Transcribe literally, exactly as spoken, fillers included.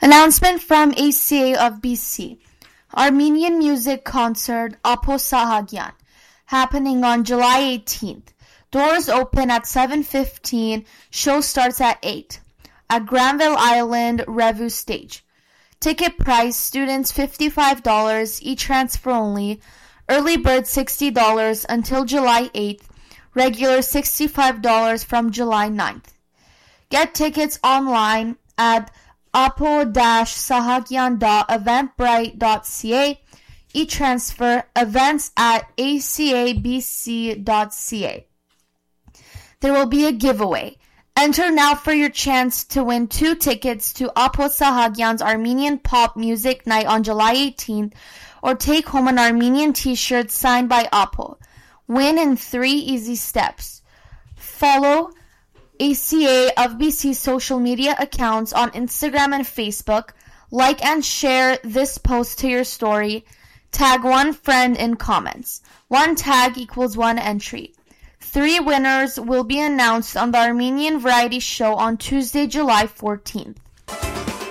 Announcement from A C A of B C. Armenian music concert Apo Sahagyan, happening on July eighteenth. Doors open at seven fifteen, show starts at eight. At Granville Island Revue Stage. Ticket price, students fifty-five dollars, e-transfer only. Early bird sixty dollars until July eighth. Regular sixty-five dollars from July ninth. Get tickets online at apo dash sahagyan dot eventbrite dot c a. E-transfer events at a c a b c dot c a. There will be a giveaway. Enter now for your chance to win two tickets to Apo Sahagyan's Armenian Pop Music Night on July eighteenth, or take home an Armenian t-shirt signed by Apo. Win in three easy steps. Follow A C A of B C social media accounts on Instagram and Facebook. Like and share this post to your story. Tag one friend in comments. One tag equals one entry. Three winners will be announced on the Armenian Variety Show on Tuesday, July fourteenth.